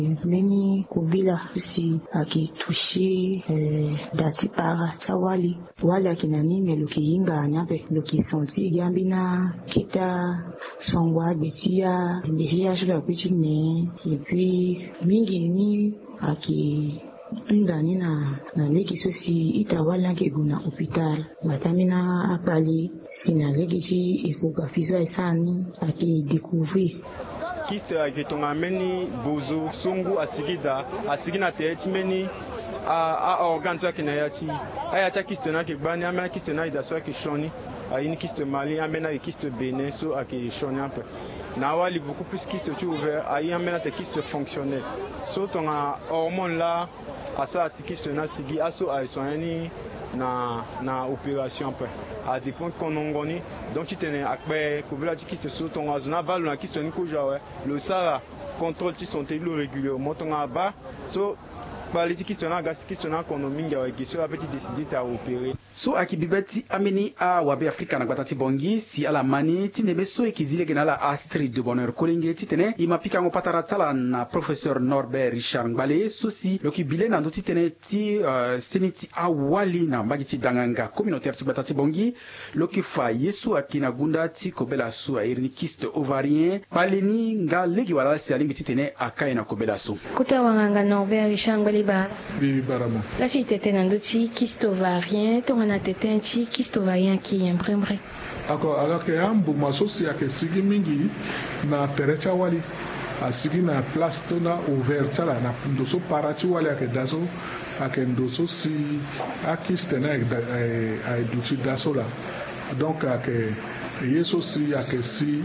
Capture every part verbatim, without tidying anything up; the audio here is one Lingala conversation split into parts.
Meni kubila si akitushi eh, dati para chawali wali akinani meluki yinga nyape luki sonti gambina kita songwa betia betia shula kuchine et puis mingi ni aki ndani na na leki sosi itawala ke guna hospital batamina apali sina leki chi ikuga fizo esani aki découvrir kiste akitonga meni bozo sungu asigida asigina techi meni a a organ so akina yachi aya cha kiste na ke bani amena kiste na ida so ke shoni ayini kiste mali amena kiste benin so aki shoni un peu na wali beaucoup plus kiste tu ouvert ayi amena te kiste fonctionnel so tonga hormone là asa kiste na sigi aso ay soani na na opération peu à des points konongoni donc tu tenais akbe kubula kiste so tonga zona balu na kiste ni ko jawe le sara contrôle tu santé le régulièrement tonga ba so baliti kiste na gas kiste na konominga wa kiso apeti décider ta opérer so akibibeti ameni a wabe afrika na batati bongi si ala mani tinebe so ekizile genala Astrid de Bonheur Kolenge titene imapika ngopatara tsala na professeur Norbert Richard Ngbale so si loki bile na ndoti tene ti uh, seniti awali na mbagiti danganga communautaire ti batati bongi loki fa yesu akina gunda ti kobela so airni kiste ovarien baleni nga legi wala si alingi titene akai na kobela so kuta wanganga Norbert Richard Ngbale ba bi barama la ci tete na ndoti kiste ovarien to na tete nchi kiste ovarien ki imprimerait ako alors que ambu masosi ake sigi mingi na terecha wali asigi na place to na ouvert chala na ndoso parati wali ake daso ake ndoso si akiste na ay duti daso la donc ake yeso si ake si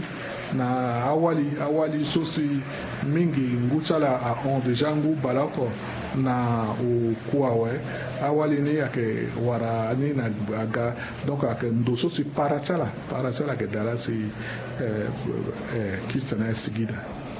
na awali awali sosi mingi nguchala a on deja ngu balako na o kuawe awali ni ake wara ni na aga donc ake ndoso si parachala parachala ke darasi eh, eh, kistana sigida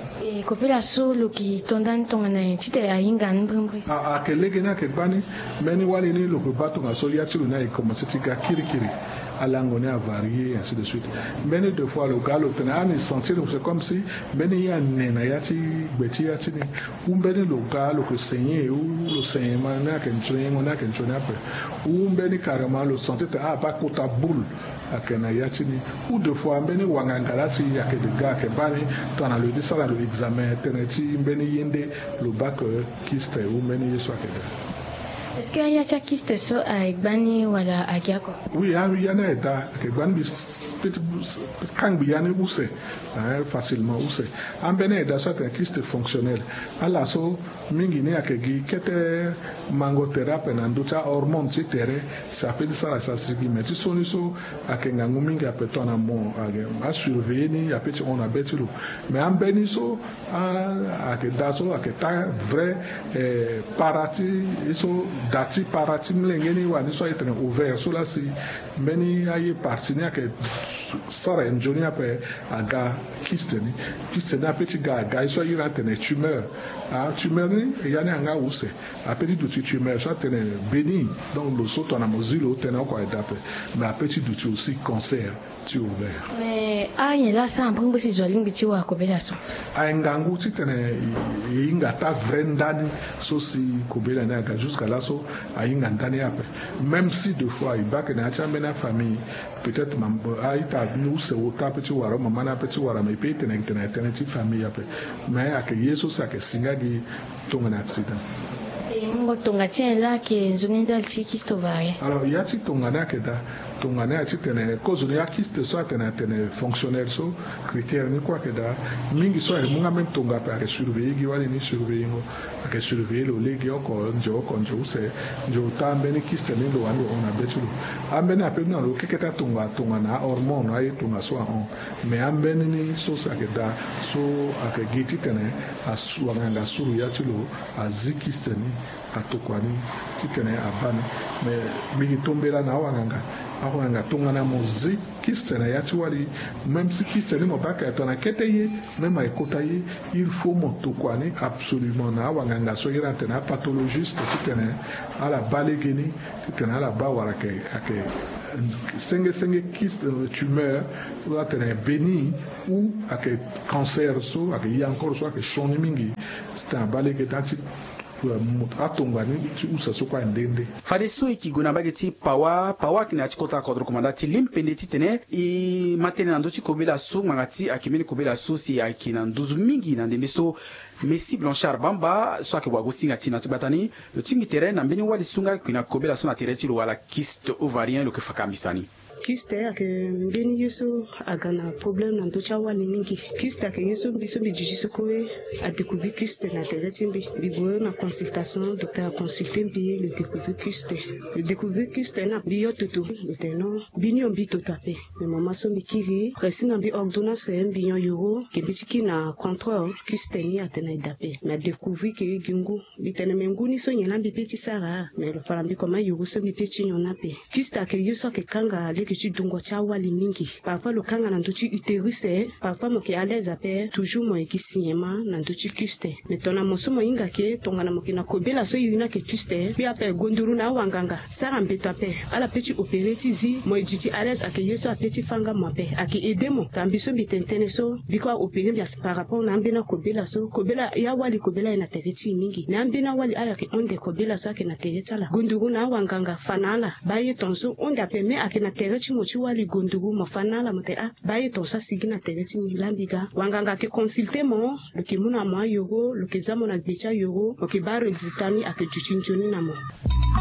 e kopela so loki tondan tongana tite ainga nbrimri a ake legena ke bani meni wali ni loko bato na so yachulu na e commencer tika kirikiri alango ne a varié ainsi de suite many de fois le gars le tenait à sentir c'est comme si many ya nena yati beti yati ni umbeni le gars le que saigner ou le saignement na kenchone ngona kenchone après umbeni carrément le sentir ah pas kota boule akena yati ni ou de fois mbeni wangangala si ya que de gars que bani tona le dit ça dans l'examen teneti mbeni yende le bac kiste ou mbeni yeso akeda. Est-ce qu'il y a des kiste so a Egbani wala Agiako? Oui, il y a des da Egbani quand il y a des use facilement use. Ambene da so un kiste fonctionnel. Ala so mingi ne akegi kete mangothérapie na ndocha hormone ti tere ça peut ça la ça sigi mais tu soni so akenga ngumingi apeto na mo a surveiller ni apeti on a betilo. Mais ambeni so a akeda so aketa vrai parati so dati parati mlengeni wani so etre ouvert so la si meni aye partenaire que sara enjoni ape aga kisteni kisteni apeti ga ga so ira tene tumeur a tumeur ni yani anga use apeti duti tumeur so tene bénin donc le soto na mozilo tene ko edape mais apeti duti aussi cancer ti ouvert mais aye la sa mbongo si zoling biti wa ko bela so a ngangu ti tene inga ta vrendani so si ko bela na ga jusqu'à là so ainga ndani ape même si deux fois il ba que na cha mena famille peut-être mambo aita nous se wota petit wara mama na petit wara mais peut tene tene tene ti famille ape mais ake yeso sa ke singagi tonga na accident e ngo tonga tien la ke zoni dal ti kisto varie alors il y a ti tonga na ke da tonga na ti tene cause ya kiste so tene tene fonctionnel so critère ni quoi que da mingi so e munga même tonga pa ke surveiller gi wali ni surveiller ngo ke surveiller lo legi ko njo ko njo se njo tambe ni kiste ni lo wando on a betulo ambe na pe na lo keketa tonga tonga na hormone ay tonga so on mais ambe ni so sa ke da so ake giti tene asu wanga suru ya ti lo azikiste ni atokwani titene abana mais mingi tombela na wanga ahwanga tongana mozi kistena yati wali même si kistena mo baka tona keteye même ay kotaye il faut motokwani absolument na wanga nga so ira tena pathologiste titene ala balegeni titene ala ba wala ke ake senge senge kyste tumeur ou atene béni ou avec cancer so avec y encore so avec shoni mingi c'est un balai que dans fade so ikigona bageti pawa pawa kina chikota kodro komandati limpende titene i matene na ndoti kobela so mangati akimeni kobela so si akina nduzu mingi na ndemiso Messi Blanchard Bamba so ke wagosinga tina tibatani le tingi terrain na mbeni wali sunga kina kobela so na terrain tilo wala kyste ovarien lo ke fakamisani kyste ake mbeni yeso agana problème na ndocha wali mingi kyste ake yeso biso bijijiso kowe a découvert kyste na teretimbi biboyo na consultation docteur a consulté mbi le découvert kyste le découvert kyste na biyo tutu biteno binyo mbi totape mais mama so mikiri presina mbi ordonnance mbi euro ke bitiki na contrôle kyste ni atena idape na découvert ke gingu bitene menguni so nyana mbi peti sara mais le falambi koma euro so mbi peti nyona pe kyste ake yeso ke kanga le tu dungo cha wali mingi parfois le kanga na ndochi utérus parfois mo ke à l'aise après toujours mo ekisiema na ndochi kyste mais tona mosomo inga ke tonga na mokina kobela so yuna ke kyste bi après gonduru na wanganga sara mbeto après ala petit opérer zi mo duty à l'aise ake yeso petit fanga mo pe ake edemo tambiso bitentene so biko opérer bien par rapport na mbena kobela so kobela ya wali kobela na tereti mingi na mbena wali ala ke onde kobela so ake na tereta la gonduru na wanganga fanala baye tonso onde après mais ake na tereti mochi wali gondugu mafanala mote a baye tonsa sigina tereti milambiga wanganga ke consulter mo le ke muna mo yogo le ke zamo na becha yogo o ke ba resultani ake juchinjoni na mo